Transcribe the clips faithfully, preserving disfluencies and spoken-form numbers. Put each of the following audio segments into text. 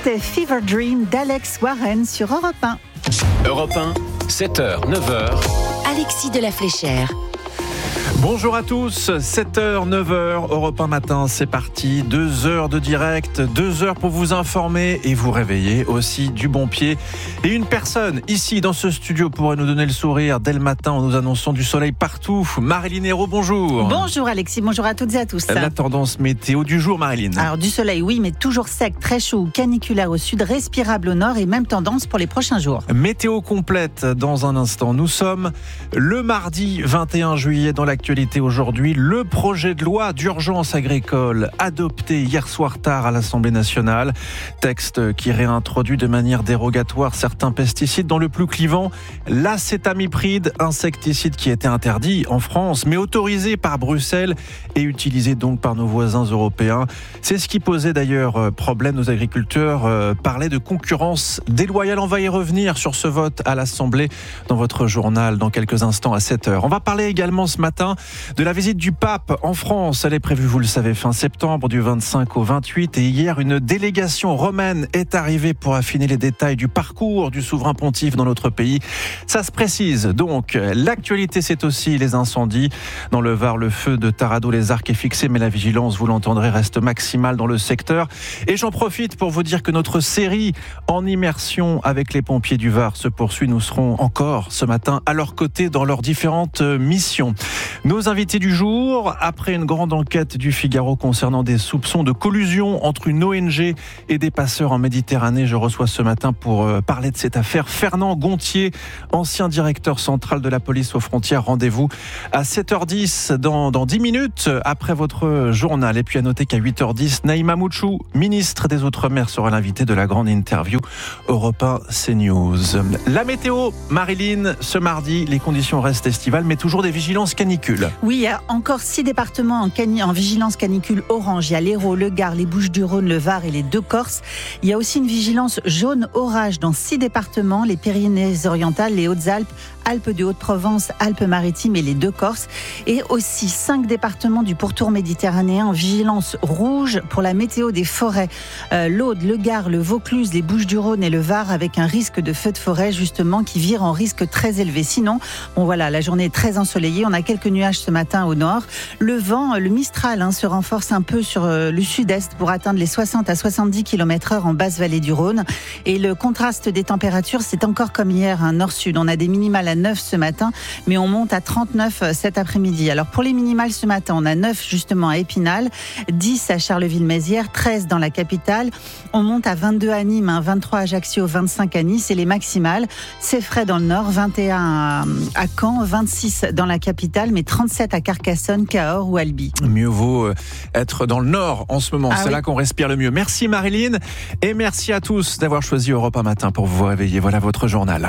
C'était Fever Dream d'Alex Warren sur Europe un. Europe un, sept heures, neuf heures. Alexis de la Fléchère. Bonjour à tous, sept heures, neuf heures, Europe un matin, c'est parti. Deux heures de direct, deux heures pour vous informer et vous réveiller aussi du bon pied. Et une personne ici dans ce studio pourrait nous donner le sourire dès le matin en nous annonçant du soleil partout. Marilyn Hérault, bonjour. Bonjour Alexis, bonjour à toutes et à tous. La tendance météo du jour, Marilyn. Alors du soleil, oui, mais toujours sec, très chaud ou caniculaire au sud, respirable au nord et même tendance pour les prochains jours. Météo complète dans un instant. Nous sommes le mardi vingt et un juillet dans l'actualité. Aujourd'hui, le projet de loi d'urgence agricole adopté hier soir tard à l'Assemblée nationale. Texte qui réintroduit de manière dérogatoire certains pesticides, dont le plus clivant, l'acétamipride, insecticide qui était interdit en France, mais autorisé par Bruxelles et utilisé donc par nos voisins européens. C'est ce qui posait d'ailleurs problème. Nos agriculteurs euh, parlaient de concurrence déloyale. On va y revenir sur ce vote à l'Assemblée dans votre journal dans quelques instants à sept heures. On va parler également ce matin de la visite du pape en France. Elle est prévue, vous le savez, fin septembre, du vingt-cinq au vingt-huit. Et hier, une délégation romaine est arrivée pour affiner les détails du parcours du souverain pontife dans notre pays. Ça se précise donc. L'actualité, c'est aussi les incendies. Dans le Var, le feu de Tarado-les-Arcs est fixé, mais la vigilance, vous l'entendrez, reste maximale dans le secteur. Et j'en profite pour vous dire que notre série en immersion avec les pompiers du Var se poursuit. Nous serons encore ce matin à leur côté dans leurs différentes missions. Nos invités du jour, après une grande enquête du Figaro concernant des soupçons de collusion entre une O N G et des passeurs en Méditerranée, je reçois ce matin pour parler de cette affaire Fernand Gontier, ancien directeur central de la police aux frontières. Rendez-vous à sept heures dix dans, dans dix minutes après votre journal. Et puis à noter qu'à huit heures dix, Naïma Mouchou, ministre des Outre-mer, sera l'invité de la grande interview Europe un CNews. La météo, Marilyn, ce mardi, les conditions restent estivales, mais toujours des vigilances canicules. Oui, il y a encore six départements en, cani- en vigilance canicule orange. Il y a l'Hérault, le Gard, les Bouches-du-Rhône, le Var et les deux Corses. Il y a aussi une vigilance jaune orage dans six départements, les Pyrénées-Orientales, les Hautes-Alpes, Alpes de Haute-Provence, Alpes-Maritimes et les deux Corses. Et aussi cinq départements du pourtour méditerranéen en vigilance rouge pour la météo des forêts. Euh, L'Aude, le Gard, le Vaucluse, les Bouches-du-Rhône et le Var avec un risque de feu de forêt justement qui vire en risque très élevé. Sinon, bon voilà, la journée est très ensoleillée. On a quelques nuages ce matin au nord. Le vent, le Mistral, hein, se renforce un peu sur euh, le sud-est pour atteindre les soixante à soixante-dix kilomètres heure en basse vallée du Rhône. Et le contraste des températures, c'est encore comme hier, un nord-sud. On a des minimales à neuf ce matin, mais on monte à trente-neuf cet après-midi. Alors pour les minimales ce matin, on a neuf justement à Épinal, dix à Charleville-Mézières, treize dans la capitale. On monte à vingt-deux à Nîmes, hein, vingt-trois à Ajaccio, vingt-cinq à Nice. Et les maximales, c'est frais dans le nord, vingt et un à, à Caen, vingt-six dans la capitale, mais trente-sept à Carcassonne, Cahors ou Albi. Mieux vaut être dans le nord en ce moment, ah c'est oui. là qu'on respire le mieux. Merci Marilyn et merci à tous d'avoir choisi Europe un matin pour vous réveiller. Voilà votre journal.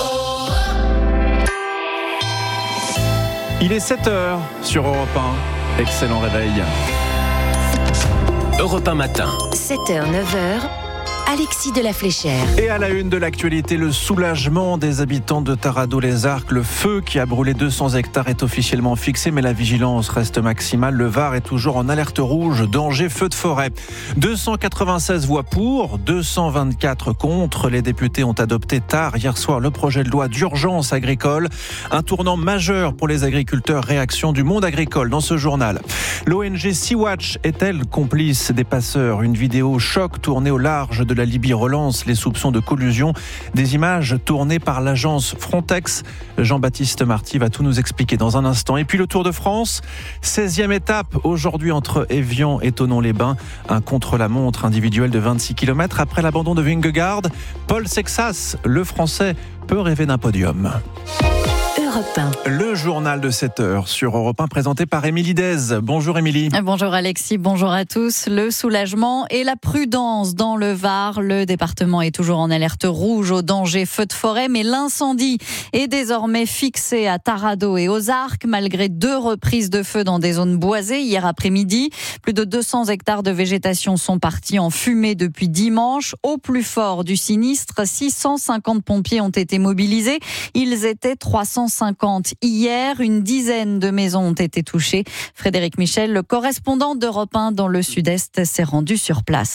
Il est sept heures sur Europe un. Excellent réveil. Europe un matin. sept heures, neuf heures. Alexis de la Fléchère. Et à la une de l'actualité, le soulagement des habitants de Tarado-les-Arcs. Le feu qui a brûlé deux cents hectares est officiellement fixé, mais la vigilance reste maximale. Le Var est toujours en alerte rouge, danger feu de forêt. deux cent quatre-vingt-seize voix pour, deux cent vingt-quatre contre. Les députés ont adopté tard hier soir le projet de loi d'urgence agricole. Un tournant majeur pour les agriculteurs. Réaction du monde agricole dans ce journal. L'O N G Sea-Watch est-elle complice des passeurs? Une vidéo choc tournée au large de la Libye relance les soupçons de collusion. Des images tournées par l'agence Frontex. Jean-Baptiste Marty va tout nous expliquer dans un instant. Et puis le Tour de France, seizième étape aujourd'hui entre Évian et Thonon-les-Bains. Un contre-la-montre individuel de vingt-six kilomètres. Après l'abandon de Vingegaard, Paul Sexas, le Français, peut rêver d'un podium. Europe un. Le journal de sept heures sur Europe un présenté par Émilie Dez. Bonjour Émilie. Bonjour Alexis, bonjour à tous. Le soulagement et la prudence dans le Var. Le département est toujours en alerte rouge au danger feu de forêt, mais l'incendie est désormais fixé à Tarado et aux Arcs, malgré deux reprises de feu dans des zones boisées hier après-midi. Plus de deux cents hectares de végétation sont partis en fumée depuis dimanche. Au plus fort du sinistre, six cent cinquante pompiers ont été mobilisés. Ils étaient trois cent cinquante hier. Une dizaine de maisons ont été touchées. Frédéric Michel, le correspondant d'Europe un dans le Sud-Est, s'est rendu sur place.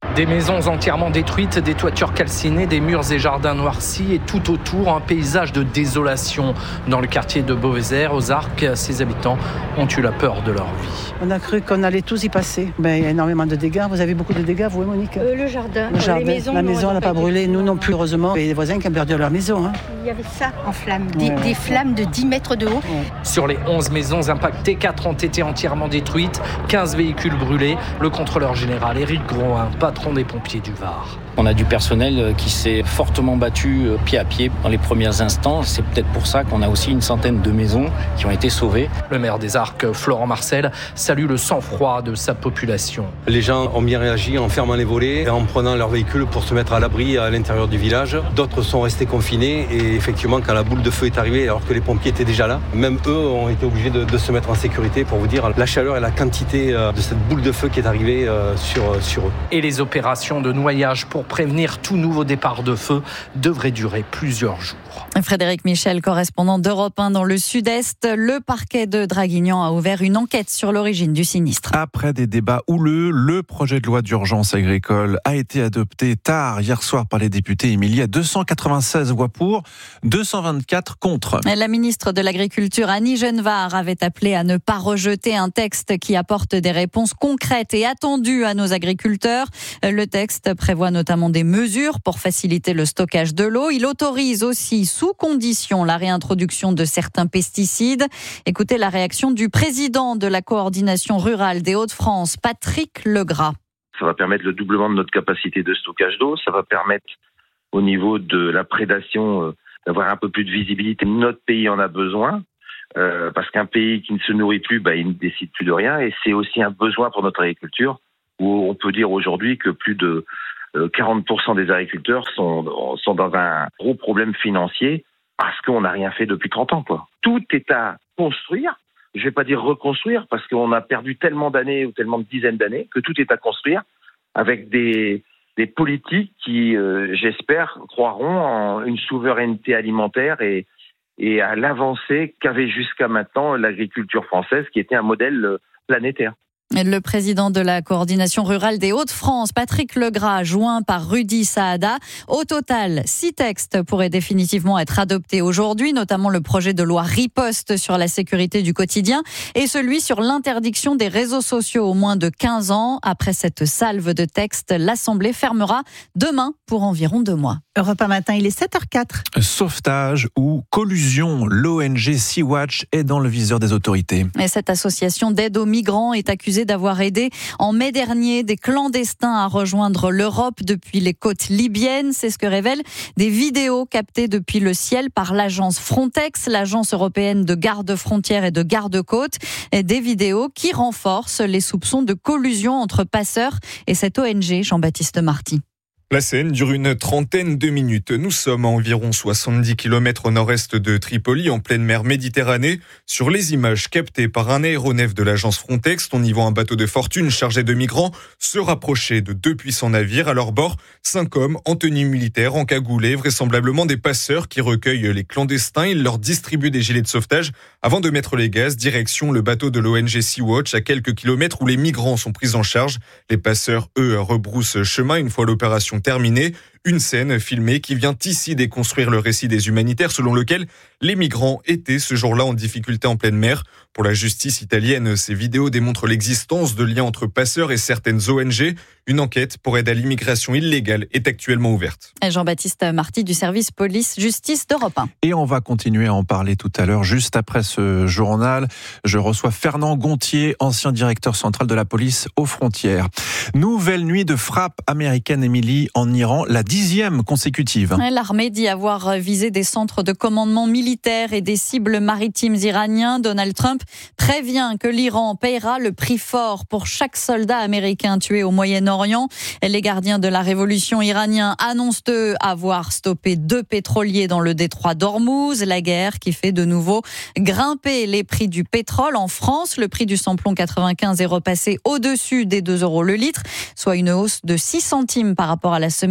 Des maisons entièrement détruites, des toitures calcinées, des murs et jardins noircis et tout autour un paysage de désolation. Dans le quartier de Beauvezer, aux Arcs, ses habitants ont eu la peur de leur vie. On a cru qu'on allait tous y passer. Ben, il y a énormément de dégâts. Vous avez beaucoup de dégâts, vous, Monique euh, Le jardin. Le jardin. Les maisons, la maison, elle n'a pas brûlé. Nous non plus, non. heureusement. Il y a des voisins qui ont perdu leur maison. Hein. Il y avait ça en flammes, des, ouais. des flammes de dix mètres de haut. Ouais. Sur les onze maisons impactées, quatre ont été entièrement détruites, quinze véhicules brûlés. Le contrôleur général Éric Groin, patron des pompiers du Var. On a du personnel qui s'est fortement battu pied à pied dans les premiers instants. C'est peut-être pour ça qu'on a aussi une centaine de maisons qui ont été sauvées. Le maire des Arcs, Florent Marcel, salue le sang-froid de sa population. Les gens ont bien réagi en fermant les volets et en prenant leur véhicule pour se mettre à l'abri à l'intérieur du village. D'autres sont restés confinés et effectivement, quand la boule de feu est arrivée, alors que les pompiers étaient déjà là, même eux ont été obligés de, de se mettre en sécurité pour vous dire la chaleur et la quantité de cette boule de feu qui est arrivée sur, sur eux. Et les opérations de noyage pour prévenir tout nouveau départ de feu devrait durer plusieurs jours. Frédéric Michel, correspondant d'Europe un dans le Sud-Est, le parquet de Draguignan a ouvert une enquête sur l'origine du sinistre. Après des débats houleux, le projet de loi d'urgence agricole a été adopté tard hier soir par les députés. Il y a deux cent quatre-vingt-seize voix pour, deux cent vingt-quatre contre. La ministre de l'Agriculture, Annie Genevard, avait appelé à ne pas rejeter un texte qui apporte des réponses concrètes et attendues à nos agriculteurs. Le texte prévoit notamment des mesures pour faciliter le stockage de l'eau. Il autorise aussi, sous condition, la réintroduction de certains pesticides. Écoutez la réaction du président de la coordination rurale des Hauts-de-France, Patrick Legras. Ça va permettre le doublement de notre capacité de stockage d'eau. Ça va permettre, au niveau de la prédation, euh, d'avoir un peu plus de visibilité. Notre pays en a besoin, euh, parce qu'un pays qui ne se nourrit plus, bah, il ne décide plus de rien. Et c'est aussi un besoin pour notre agriculture, où on peut dire aujourd'hui que plus de quarante pour cent des agriculteurs sont, sont dans un gros problème financier parce qu'on n'a rien fait depuis trente ans, quoi. Tout est à construire. Je ne vais pas dire reconstruire parce qu'on a perdu tellement d'années ou tellement de dizaines d'années que tout est à construire avec des, des politiques qui, euh, j'espère, croiront en une souveraineté alimentaire et, et à l'avancée qu'avait jusqu'à maintenant l'agriculture française qui était un modèle planétaire. Le président de la coordination rurale des Hauts-de-France, Patrick Legras, joint par Rudy Saada. Au total, six textes pourraient définitivement être adoptés aujourd'hui, notamment le projet de loi riposte sur la sécurité du quotidien et celui sur l'interdiction des réseaux sociaux aux moins de quinze ans. Après cette salve de textes, l'Assemblée fermera demain pour environ deux mois. Europe un matin, il est sept heures quatre. Sauvetage ou collusion, l'O N G Sea-Watch est dans le viseur des autorités. Et cette association d'aide aux migrants est accusée d'avoir aidé en mai dernier des clandestins à rejoindre l'Europe depuis les côtes libyennes. C'est ce que révèlent des vidéos captées depuis le ciel par l'agence Frontex, l'agence européenne de garde-frontières et de garde-côtes. Des vidéos qui renforcent les soupçons de collusion entre passeurs et cette O N G, Jean-Baptiste Marty. La scène dure une trentaine de minutes. Nous sommes à environ soixante-dix kilomètres au nord-est de Tripoli, en pleine mer Méditerranée. Sur les images captées par un aéronef de l'agence Frontex, on y voit un bateau de fortune chargé de migrants se rapprocher de deux puissants navires. À leur bord, cinq hommes en tenue militaire, encagoulés, vraisemblablement des passeurs qui recueillent les clandestins. Ils leur distribuent des gilets de sauvetage avant de mettre les gaz. Direction le bateau de l'O N G Sea-Watch, à quelques kilomètres où les migrants sont pris en charge. Les passeurs, eux, rebroussent chemin une fois l'opération terminée. Une scène filmée qui vient ici déconstruire le récit des humanitaires selon lequel les migrants étaient ce jour-là en difficulté en pleine mer. Pour la justice italienne, ces vidéos démontrent l'existence de liens entre passeurs et certaines O N G. Une enquête pour aide à l'immigration illégale est actuellement ouverte. Jean-Baptiste Marty du service police-justice d'Europe un. Et on va continuer à en parler tout à l'heure, juste après ce journal. Je reçois Fernand Gontier, ancien directeur central de la police aux frontières. Nouvelle nuit de frappe américaine, Émilie, en Iran, la dixième consécutive. L'armée dit avoir visé des centres de commandement militaire et des cibles maritimes iraniens. Donald Trump prévient que l'Iran paiera le prix fort pour chaque soldat américain tué au Moyen-Orient. Les gardiens de la révolution iranienne annoncent eux avoir stoppé deux pétroliers dans le détroit d'Ormuz. La guerre qui fait de nouveau grimper les prix du pétrole. En France, le prix du samplon quatre-vingt-quinze est repassé au-dessus des deux euros le litre, soit une hausse de six centimes par rapport à la semaine dernière.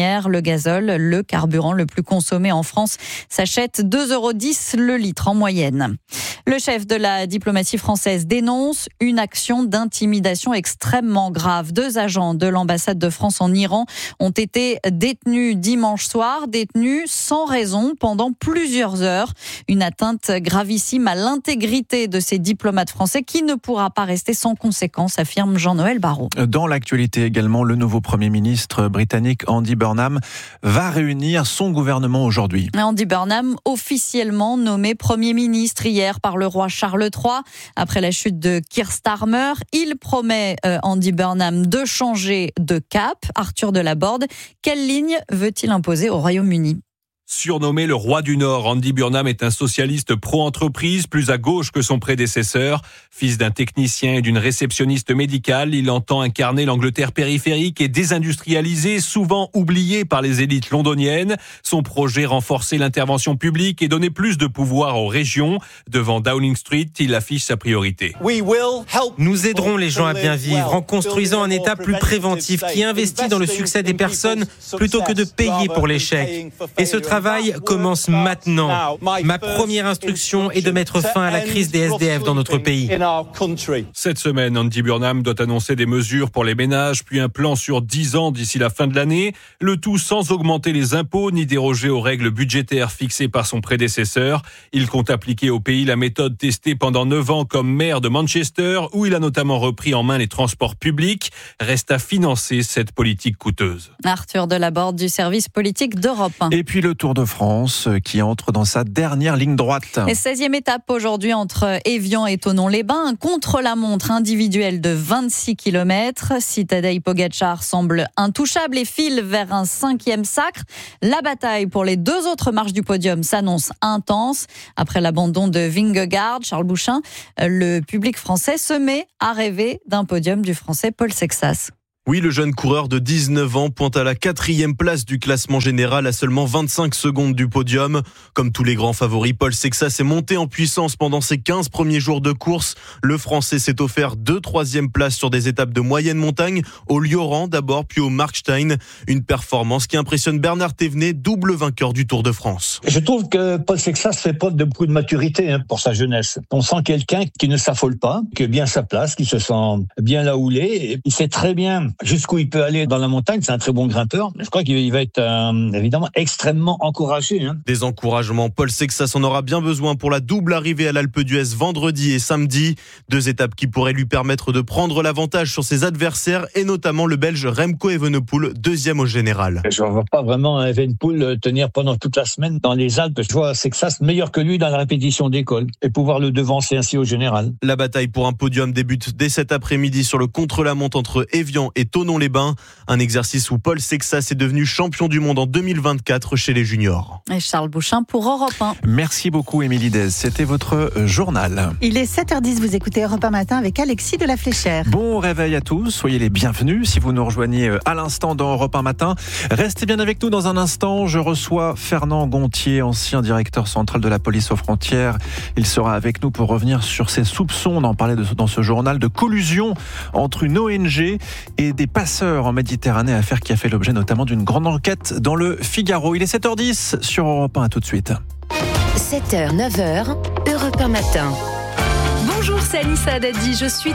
dernière. Le gazole, le carburant le plus consommé en France, s'achète deux euros dix le litre en moyenne. Le chef de la diplomatie française dénonce une action d'intimidation extrêmement grave. Deux agents de l'ambassade de France en Iran ont été détenus dimanche soir, détenus sans raison pendant plusieurs heures. Une atteinte gravissime à l'intégrité de ces diplomates français qui ne pourra pas rester sans conséquence, affirme Jean-Noël Barrot. Dans l'actualité également, le nouveau Premier ministre britannique Andy Burnham va réunir son gouvernement aujourd'hui. Andy Burnham, officiellement nommé Premier ministre hier par le roi Charles trois. Après la chute de Keir Starmer, il promet, euh, Andy Burnham, de changer de cap. Arthur Delaborde, quelle ligne veut-il imposer au Royaume-Uni ? Surnommé le roi du Nord, Andy Burnham est un socialiste pro-entreprise, plus à gauche que son prédécesseur. Fils d'un technicien et d'une réceptionniste médicale, il entend incarner l'Angleterre périphérique et désindustrialisée, souvent oubliée par les élites londoniennes. Son projet, renforcer l'intervention publique et donner plus de pouvoir aux régions. Devant Downing Street, il affiche sa priorité. Nous aiderons les gens à bien vivre en construisant un État plus préventif qui investit dans le succès des personnes plutôt que de payer pour l'échec. Et ce travail commence maintenant. Ma première instruction est de mettre fin à la crise des S D F dans notre pays. Cette semaine, Andy Burnham doit annoncer des mesures pour les ménages, puis un plan sur dix ans d'ici la fin de l'année. Le tout sans augmenter les impôts ni déroger aux règles budgétaires fixées par son prédécesseur. Il compte appliquer au pays la méthode testée pendant neuf ans comme maire de Manchester, où il a notamment repris en main les transports publics. Reste à financer cette politique coûteuse. Arthur Delaborde du service politique d'Europe un. Et puis le Tour de France qui entre dans sa dernière ligne droite. Et seizième étape aujourd'hui entre Évian et Thonon-les-Bains, un contre-la-montre individuel de vingt-six kilomètres. Si Tadej Pogačar semble intouchable et file vers un cinquième sacre, la bataille pour les deux autres marches du podium s'annonce intense. Après l'abandon de Vingegaard, Charles Bouchin, le public français se met à rêver d'un podium du français Paul Sexas. Oui, le jeune coureur de dix-neuf ans pointe à la quatrième place du classement général à seulement vingt-cinq secondes du podium. Comme tous les grands favoris, Paul Sexas est monté en puissance pendant ses quinze premiers jours de course. Le Français s'est offert deux troisièmes places sur des étapes de moyenne montagne, au Lioran d'abord, puis au Markstein. Une performance qui impressionne Bernard Thévenet, double vainqueur du Tour de France. Je trouve que Paul Sexas fait preuve de beaucoup de maturité hein, pour sa jeunesse. On sent quelqu'un qui ne s'affole pas, qui est bien à sa place, qui se sent bien là où il est. Et il sait très bien jusqu'où il peut aller dans la montagne, c'est un très bon grimpeur. Je crois qu'il va être euh, évidemment extrêmement encouragé. Hein. Des encouragements, Paul Sexas en aura bien besoin pour la double arrivée à l'Alpe d'Huez vendredi et samedi. Deux étapes qui pourraient lui permettre de prendre l'avantage sur ses adversaires et notamment le Belge Remco Evenepoel, deuxième au général. Je ne vois pas vraiment Evenepoel tenir pendant toute la semaine dans les Alpes. Je vois Sexas meilleur que lui dans la répétition d'école et pouvoir le devancer ainsi au général. La bataille pour un podium débute dès cet après-midi sur le contre-la-montre entre Évian et Thonon-les-Bains, un exercice où Paul Sexas est devenu champion du monde en deux mille vingt-quatre chez les juniors. Et Charles Bouchin pour Europe un. Merci beaucoup Émilie Dez, c'était votre journal. Il est sept heures dix, vous écoutez Europe un matin avec Alexis de la Fléchère. Bon réveil à tous, soyez les bienvenus si vous nous rejoignez à l'instant dans Europe un matin. Restez bien avec nous dans un instant, je reçois Fernand Gontier, ancien directeur central de la police aux frontières. Il sera avec nous pour revenir sur ses soupçons, on en parlait dans ce journal, de collusion entre une O N G et des passeurs en Méditerranée, affaire qui a fait l'objet notamment d'une grande enquête dans le Figaro. Il est sept heures dix sur Europe un, à tout de suite. sept heures, neuf heures, Europe un matin. Bonjour, c'est Anissa Dadi. Je suis